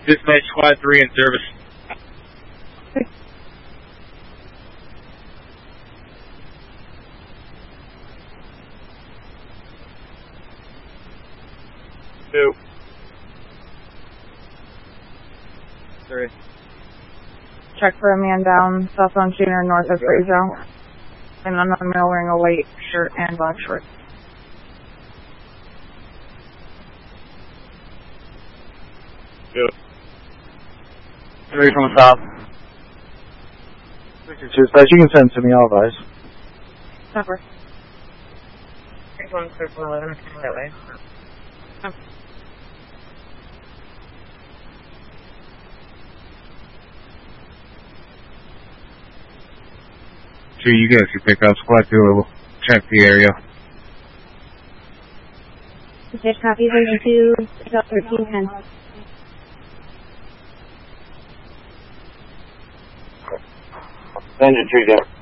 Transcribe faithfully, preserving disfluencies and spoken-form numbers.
Dispatch Squad three in service. Two. Three. Check for a man down, cell phone shooter north of Freesville. And an unknown male wearing a white shirt and black shorts. Two. Three from the top. Dispatch, you can send to me, I'll advise. Number. six one six one eleven, that way. Oh. Sure, you guys can pick up. Squad two will check the area. Dispatch copy, version two, thirteen ten. Engine tree there.